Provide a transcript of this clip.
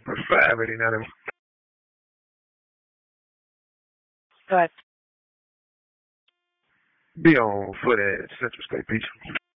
But 589. Go ahead. Be on foot at Central State Beach.